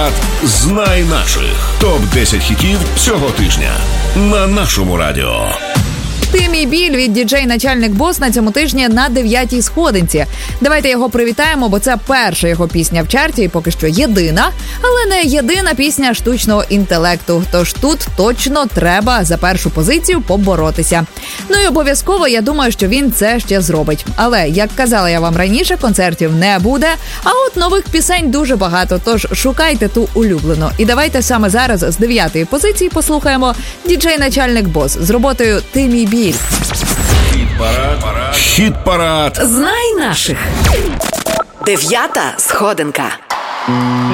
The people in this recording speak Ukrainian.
Хіт-парад «Знай наших». Топ-10 хітів цього тижня на нашому радіо. «Ти мій біль» від діджей-начальник Бос на цьому тижні на 9-й сходинці. Давайте його привітаємо, бо це перша його пісня в чарті і поки що єдина, але не єдина пісня штучного інтелекту. Тож тут точно треба за першу позицію поборотися. Ну і обов'язково, я думаю, що він це ще зробить. Але, як казала я вам раніше, концертів не буде, а от нових пісень дуже багато, тож шукайте ту улюблену. І давайте саме зараз з 9-ї позиції послухаємо діджей-начальник Бос з роботою «Ти мій біль». Хіт-парад. Знай наших. 9-та сходинка.